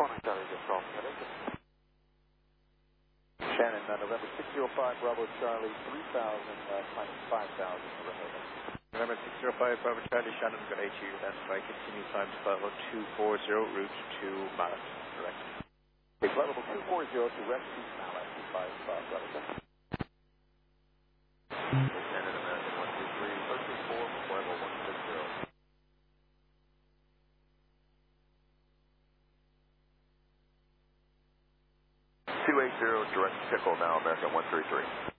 morning, Charlie. Just off the Shannon, November 605, Bravo Charlie, 3,000, minus 5,000, November 605, Bravo Charlie, Shannon, got 8 you, that's right, continue time to level 240, route to Mallet, correct. Okay, level 240 to rescue Mallet, 5, Bravo. Shannon, American 123, searching for Bravo 160. 280, direct tickle now, American 133.